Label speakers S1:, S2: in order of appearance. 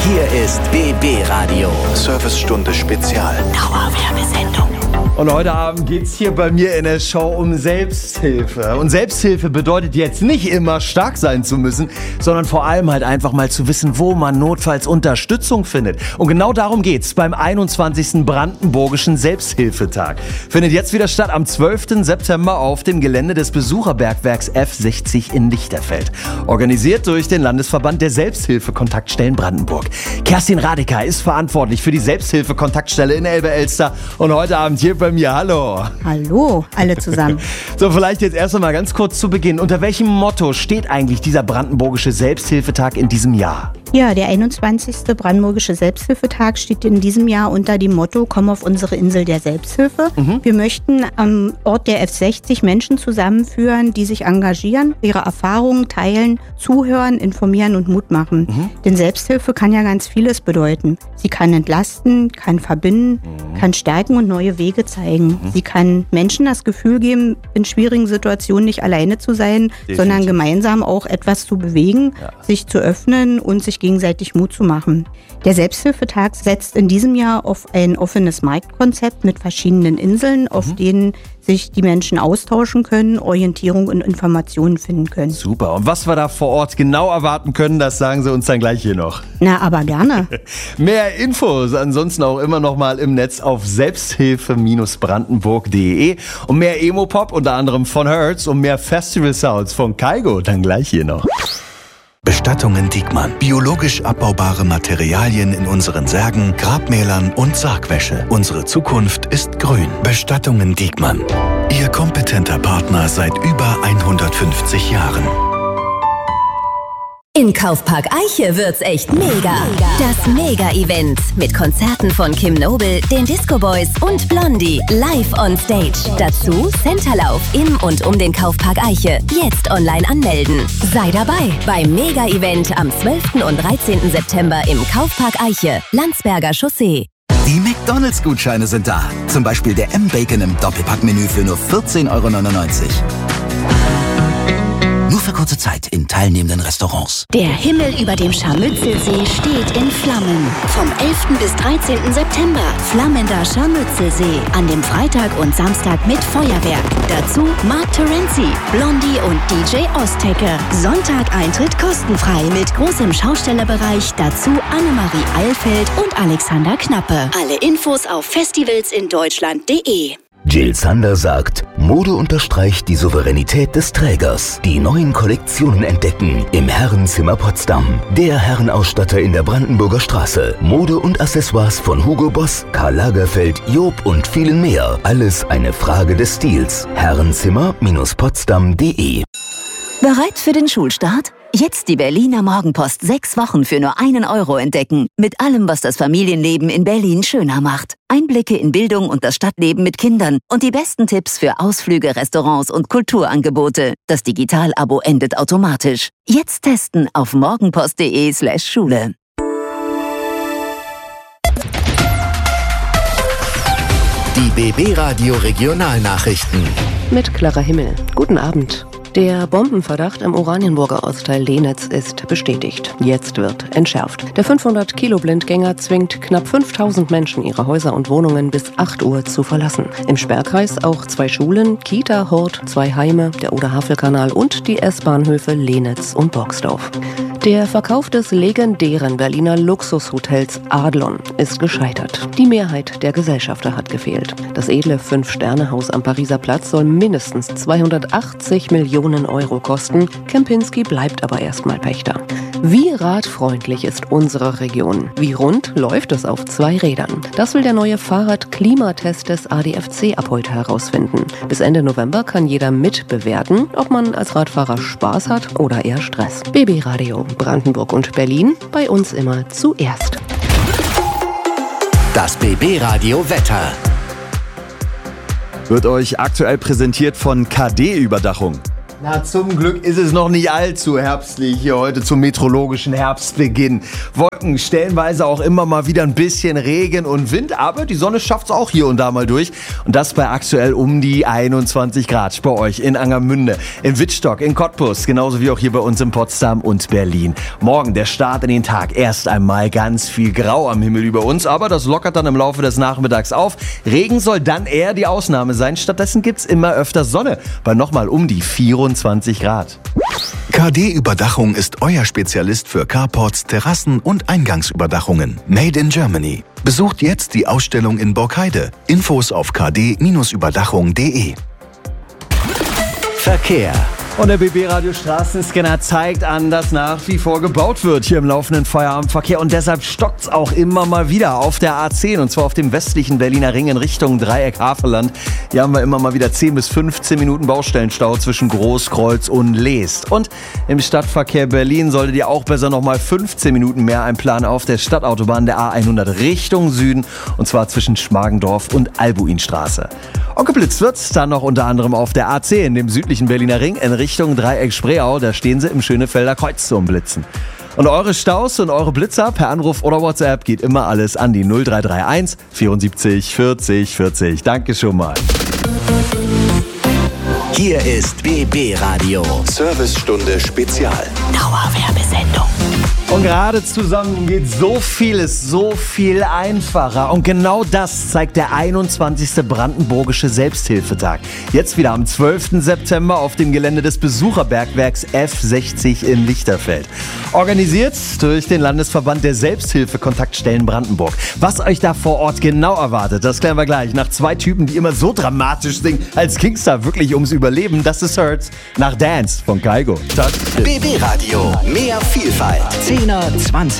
S1: Hier ist BB Radio.
S2: Servicestunde Spezial.
S1: Dauerwerbesendung.
S3: Und heute Abend geht's hier bei mir in der Show um Selbsthilfe. Und Selbsthilfe bedeutet jetzt nicht immer stark sein zu müssen, sondern vor allem halt einfach mal zu wissen, wo man notfalls Unterstützung findet. Und genau darum geht's beim 21. Brandenburgischen Selbsthilfetag. Findet jetzt wieder statt am 12. September auf dem Gelände des Besucherbergwerks F60 in Lichterfeld. Organisiert durch den Landesverband der Selbsthilfe-Kontaktstellen Brandenburg. Kerstin Radecker ist verantwortlich für die Selbsthilfe-Kontaktstelle in Elbe-Elster. Und heute Abend hier bei mir. Hallo.
S4: Hallo, alle zusammen.
S3: So, vielleicht jetzt erst einmal ganz kurz zu Beginn. Unter welchem Motto steht eigentlich dieser Brandenburgische Selbsthilfetag in diesem Jahr?
S4: Ja, der 21. Brandenburgische Selbsthilfetag steht in diesem Jahr unter dem Motto Komm auf unsere Insel der Selbsthilfe. Wir möchten am Ort der F60 Menschen zusammenführen, die sich engagieren, ihre Erfahrungen teilen, zuhören, informieren und Mut machen. Denn Selbsthilfe kann ja ganz vieles bedeuten. Sie kann entlasten, kann verbinden, kann stärken und neue Wege zeigen. Sie kann Menschen das Gefühl geben, in schwierigen Situationen nicht alleine zu sein, sondern gemeinsam auch etwas zu bewegen, sich zu öffnen und sich gegenseitig Mut zu machen. Der Selbsthilfetag setzt in diesem Jahr auf ein offenes Marktkonzept mit verschiedenen Inseln, auf denen sich die Menschen austauschen können, Orientierung und Informationen finden können.
S3: Super. Und was wir da vor Ort genau erwarten können, das sagen Sie uns dann gleich hier noch.
S4: Na, aber gerne.
S3: Mehr Infos ansonsten auch immer noch mal im Netz auf selbsthilfe-brandenburg.de. Und mehr Emo-Pop, unter anderem von Hertz, und mehr Festival-Sounds von Kaigo, dann gleich hier noch.
S2: Bestattungen Diekmann. Biologisch abbaubare Materialien in unseren Särgen, Grabmälern und Sargwäsche. Unsere Zukunft ist grün. Bestattungen Diekmann. Ihr kompetenter Partner seit über 150 Jahren.
S5: In Kaufpark Eiche wird's echt mega. Das Mega-Event mit Konzerten von Kim Noble, den Disco Boys und Blondie live on stage. Dazu Centerlauf im und um den Kaufpark Eiche. Jetzt online anmelden. Sei dabei beim Mega-Event am 12. und 13. September im Kaufpark Eiche, Landsberger Chaussee.
S1: Die McDonalds-Gutscheine sind da. Zum Beispiel der M-Bacon im Doppelpackmenü für nur 14,99 €. Nur für kurze Zeit in teilnehmenden Restaurants.
S5: Der Himmel über dem Scharmützelsee steht in Flammen. Vom 11. bis 13. September flammender Scharmützelsee. An dem Freitag und Samstag mit Feuerwerk. Dazu Mark Terenzi, Blondie und DJ Ostecke. Sonntag Eintritt kostenfrei mit großem Schaustellerbereich. Dazu Annemarie Eilfeld und Alexander Knappe. Alle Infos auf festivalsindeutschland.de.
S6: Jill Sander sagt, Mode unterstreicht die Souveränität des Trägers. Die neuen Kollektionen entdecken im Herrenzimmer Potsdam. Der Herrenausstatter in der Brandenburger Straße. Mode und Accessoires von Hugo Boss, Karl Lagerfeld, Job und vielen mehr. Alles eine Frage des Stils. Herrenzimmer-potsdam.de.
S5: Bereit für den Schulstart? Jetzt die Berliner Morgenpost 6 Wochen für nur €1 entdecken. Mit allem, was das Familienleben in Berlin schöner macht. Einblicke in Bildung und das Stadtleben mit Kindern und die besten Tipps für Ausflüge, Restaurants und Kulturangebote. Das Digital-Abo endet automatisch. Jetzt testen auf morgenpost.de/Schule.
S1: Die BB Radio Regionalnachrichten.
S7: Mit Clara Himmel. Guten Abend. Der Bombenverdacht im Oranienburger Ortsteil Lehnitz ist bestätigt. Jetzt wird entschärft. Der 500-Kilo-Blindgänger zwingt knapp 5000 Menschen, ihre Häuser und Wohnungen bis 8 Uhr zu verlassen. Im Sperrkreis auch 2 Schulen, Kita, Hort, 2 Heime, der Oder-Havel-Kanal und die S-Bahnhöfe Lehnitz und Boxdorf. Der Verkauf des legendären Berliner Luxushotels Adlon ist gescheitert. Die Mehrheit der Gesellschafter hat gefehlt. Das edle 5-Sterne-Haus am Pariser Platz soll mindestens 280 Millionen € kosten. Kempinski bleibt aber erstmal Pächter. Wie radfreundlich ist unsere Region? Wie rund läuft es auf 2 Rädern? Das will der neue Fahrrad-Klimatest des ADFC ab heute herausfinden. Bis Ende November kann jeder mitbewerten, ob man als Radfahrer Spaß hat oder eher Stress. BB Radio Brandenburg und Berlin, bei uns immer zuerst.
S1: Das BB Radio Wetter.
S3: Wird euch aktuell präsentiert von KD-Überdachung. Na, zum Glück ist es noch nicht allzu herbstlich hier heute zum meteorologischen Herbstbeginn. Stellenweise auch immer mal wieder ein bisschen Regen und Wind, aber die Sonne schafft's auch hier und da mal durch. Und das bei aktuell um die 21 Grad bei euch in Angermünde, in Wittstock, in Cottbus, genauso wie auch hier bei uns in Potsdam und Berlin. Morgen der Start in den Tag. Erst einmal ganz viel Grau am Himmel über uns, aber das lockert dann im Laufe des Nachmittags auf. Regen soll dann eher die Ausnahme sein. Stattdessen gibt's immer öfter Sonne bei nochmal um die 24 Grad.
S2: KD-Überdachung ist euer Spezialist für Carports, Terrassen und Eingangsüberdachungen. Made in Germany. Besucht jetzt die Ausstellung in Borkheide. Infos auf kd-überdachung.de.
S3: Verkehr. Und der BB-Radio Straßenscanner zeigt an, dass nach wie vor gebaut wird hier im laufenden Feierabendverkehr. Und deshalb stockt's auch immer mal wieder auf der A10. Und zwar auf dem westlichen Berliner Ring in Richtung Dreieck Havelland. Hier haben wir immer mal wieder 10 bis 15 Minuten Baustellenstau zwischen Großkreuz und Leest. Und im Stadtverkehr Berlin solltet ihr auch besser nochmal 15 Minuten mehr einplanen auf der Stadtautobahn der A100 Richtung Süden. Und zwar zwischen Schmargendorf und Albuinstraße. Und geblitzt wird's dann noch unter anderem auf der A10, dem südlichen Berliner Ring in Richtung Dreieck Spreeau. Da stehen sie im Schönefelder Kreuz zum Blitzen. Und eure Staus und eure Blitzer per Anruf oder WhatsApp geht immer alles an die 0331 74 40 40. Danke schon mal.
S1: Hier ist BB Radio.
S2: Servicestunde Spezial.
S5: Dauerwerbesendung.
S3: Und gerade zusammen geht so vieles so viel einfacher. Und genau das zeigt der 21. Brandenburgische Selbsthilfetag. Jetzt wieder am 12. September auf dem Gelände des Besucherbergwerks F60 in Lichterfeld. Organisiert durch den Landesverband der Selbsthilfe-Kontaktstellen Brandenburg. Was euch da vor Ort genau erwartet, das klären wir gleich. Nach zwei Typen, die immer so dramatisch singen, als ging's da wirklich ums Überleben. Das ist Hurts nach Dance von Kaigo.
S1: BB Radio. Mehr Vielfalt. 10er, 20